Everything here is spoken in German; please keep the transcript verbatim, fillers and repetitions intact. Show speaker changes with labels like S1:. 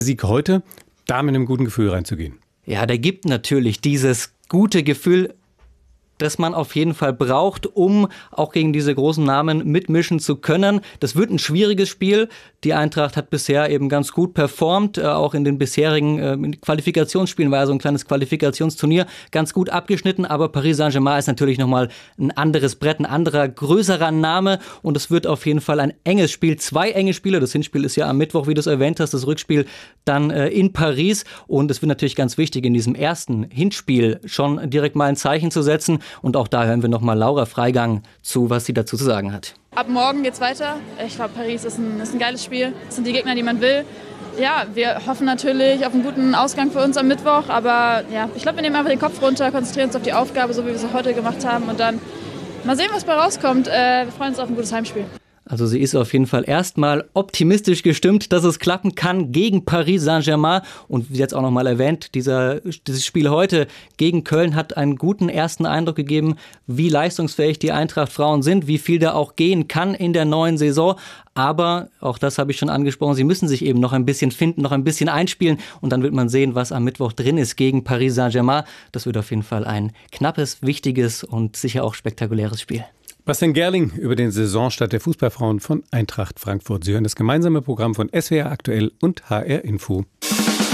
S1: Sieg heute, da mit einem guten Gefühl reinzugehen.
S2: Ja, der gibt natürlich dieses gute Gefühl, das man auf jeden Fall braucht, um auch gegen diese großen Namen mitmischen zu können. Das wird ein schwieriges Spiel. Die Eintracht hat bisher eben ganz gut performt, äh, auch in den bisherigen äh, Qualifikationsspielen, war ja so ein kleines Qualifikationsturnier, ganz gut abgeschnitten, aber Paris Saint-Germain ist natürlich nochmal ein anderes Brett, ein anderer, größerer Name und es wird auf jeden Fall ein enges Spiel, zwei enge Spiele. Das Hinspiel ist ja am Mittwoch, wie du es erwähnt hast, das Rückspiel dann äh, in Paris und es wird natürlich ganz wichtig, in diesem ersten Hinspiel schon direkt mal ein Zeichen zu setzen. Und auch da hören wir nochmal Laura Freigang zu, was sie dazu zu sagen hat.
S3: Ab morgen geht's weiter. Ich glaube, Paris ist ein, ist ein geiles Spiel. Das sind die Gegner, die man will. Ja, wir hoffen natürlich auf einen guten Ausgang für uns am Mittwoch. Aber ja, ich glaube, wir nehmen einfach den Kopf runter, konzentrieren uns auf die Aufgabe, so wie wir es heute gemacht haben. Und dann mal sehen, was bei rauskommt. Äh, wir freuen uns auf ein gutes Heimspiel.
S2: Also sie ist auf jeden Fall erstmal optimistisch gestimmt, dass es klappen kann gegen Paris Saint-Germain. Und wie jetzt auch nochmal erwähnt, dieser, dieses Spiel heute gegen Köln hat einen guten ersten Eindruck gegeben, wie leistungsfähig die Eintracht-Frauen sind, wie viel da auch gehen kann in der neuen Saison. Aber, auch das habe ich schon angesprochen, sie müssen sich eben noch ein bisschen finden, noch ein bisschen einspielen. Und dann wird man sehen, was am Mittwoch drin ist gegen Paris Saint-Germain. Das wird auf jeden Fall ein knappes, wichtiges und sicher auch spektakuläres Spiel.
S1: Bastian Gerling über den Saisonstart der Fußballfrauen von Eintracht Frankfurt. Sie hören das gemeinsame Programm von S W R Aktuell und H R Info.